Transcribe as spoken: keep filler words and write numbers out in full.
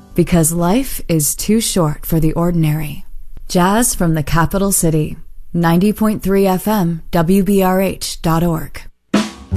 Because life is too short for the ordinary. Jazz from the capital city. ninety point three F M, W B R H dot org.